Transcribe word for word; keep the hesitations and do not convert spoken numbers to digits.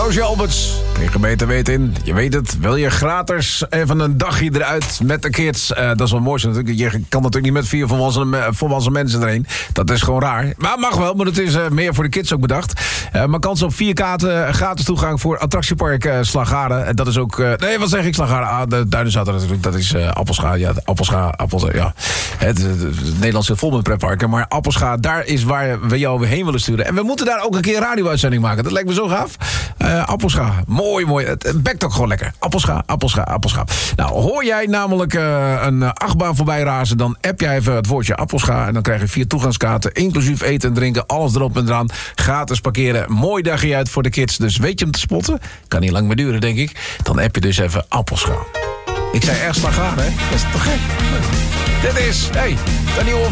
Roosje Alberts, je gemeente weet in. Je weet het, wil je gratis even een dagje eruit met de kids? Uh, dat is wel mooi. Natuurlijk. Je kan natuurlijk niet met vier volwassen, volwassen mensen erheen. Dat is gewoon raar. Maar mag wel, maar het is uh, meer voor de kids ook bedacht. Uh, maar kans op vier kaarten, gratis toegang voor attractiepark uh, Slagharen. En dat is ook... Uh, nee, wat zeg ik? Slagharen? Ah, de Duinenzater natuurlijk. Dat is uh, Appelscha. Ja, Appelscha. Appels, ja. Het, het, het Nederlands zit vol met pretparken. Maar Appelscha, daar is waar we jou weer heen willen sturen. En we moeten daar ook een keer een radio-uitzending maken. Dat lijkt me zo gaaf. Uh, Appelscha. Mooi, mooi. Het, het bekt ook gewoon lekker. Appelscha, Appelscha, Appelscha. Nou, hoor jij namelijk uh, een achtbaan voorbij razen, dan app jij even het woordje Appelscha. En dan krijg je vier toegangskaarten, inclusief eten en drinken. Alles erop en eraan. Gratis parkeren. Mooi dagje uit voor de kids. Dus weet je hem te spotten? Kan niet lang meer duren, denk ik. Dan app je dus even Appelscha. Ik zei erg Slagharen, hè? Dat is toch gek? Dit is, hey, de nieuwe